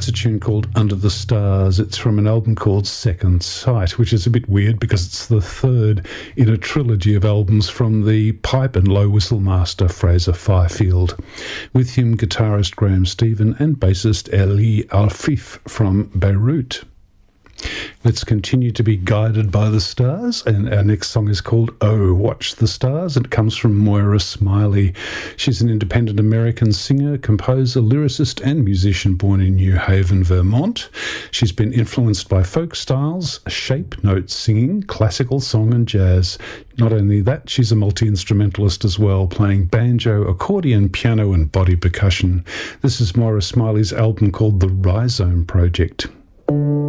That's a tune called Under the Stars. It's from an album called Second Sight, which is a bit weird because it's the third in a trilogy of albums from the pipe and low whistle master Fraser Fifield. With him, guitarist Graham Stephen and bassist Eli Alfif from Beirut. Let's continue to be guided by the stars, and our next song is called Oh, Watch the Stars, and it comes from Moira Smiley. She's an independent American singer, composer, lyricist and musician born in New Haven, Vermont. She's been influenced by folk styles, shape note singing, classical song and jazz. Not only that, she's a multi-instrumentalist as well, playing banjo, accordion, piano and body percussion. This is Moira Smiley's album called The Rhizome Project.